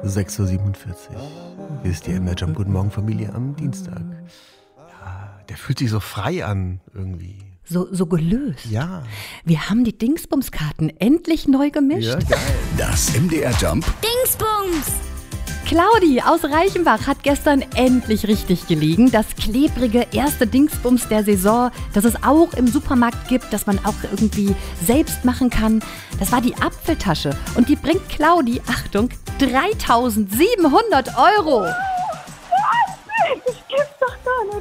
6:47 Uhr. Hier ist die MDR Jump. Guten Morgen, Familie, am Dienstag. Ja, der fühlt sich so frei an, irgendwie. So gelöst. Ja. Wir haben die Dingsbums-Karten endlich neu gemischt. Ja, geil. Das MDR Jump Dingsbums! Claudi aus Reichenbach hat gestern endlich richtig gelegen. Das klebrige erste Dingsbums der Saison, das es auch im Supermarkt gibt, das man auch irgendwie selbst machen kann. Das war die Apfeltasche und die bringt Claudi, Achtung, 3.700 €. Das gibt's doch gar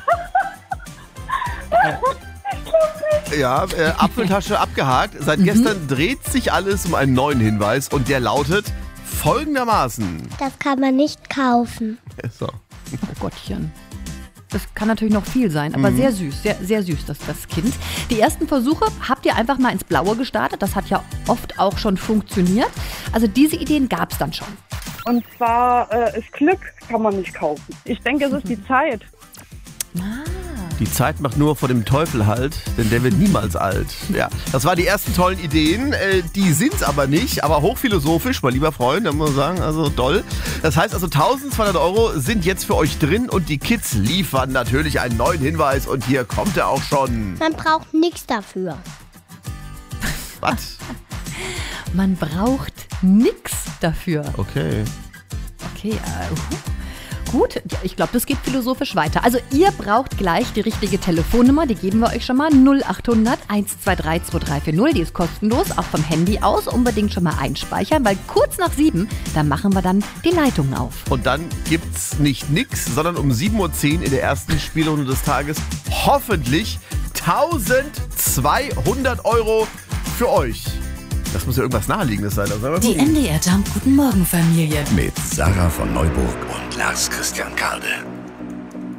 nicht. Ja, Apfeltasche abgehakt. Seit gestern dreht sich alles um einen neuen Hinweis und der lautet folgendermaßen. Das kann man nicht kaufen. So. Oh Gottchen. Das kann natürlich noch viel sein, aber sehr süß, sehr süß, das Kind. Die ersten Versuche habt ihr einfach mal ins Blaue gestartet. Das hat ja oft auch schon funktioniert. Also diese Ideen gab es dann schon. Und zwar, das Glück kann man nicht kaufen. Ich denke, es ist die Zeit. Die Zeit macht nur vor dem Teufel Halt, denn der wird niemals alt. Ja, das waren die ersten tollen Ideen. Die sind's aber nicht, aber hochphilosophisch, mein lieber Freund, da muss man sagen, also doll. Das heißt also 1.200 € sind jetzt für euch drin und die Kids liefern natürlich einen neuen Hinweis und hier kommt er auch schon. Man braucht nichts dafür. Was? Man braucht nix dafür. Okay. Okay, gut, ja, ich glaube, das geht philosophisch weiter. Also ihr braucht gleich die richtige Telefonnummer, die geben wir euch schon mal, 0800 123 2340, die ist kostenlos, auch vom Handy aus, unbedingt schon mal einspeichern, weil kurz nach 7, da machen wir dann die Leitungen auf. Und dann gibt's nicht nix, sondern um 7:10 Uhr in der ersten Spielrunde des Tages hoffentlich 1.200 € für euch. Das muss ja irgendwas Naheliegendes sein. Die MDR Jump Guten Morgen Familie. mit Sarah von Neuburg und Lars Christian Kade.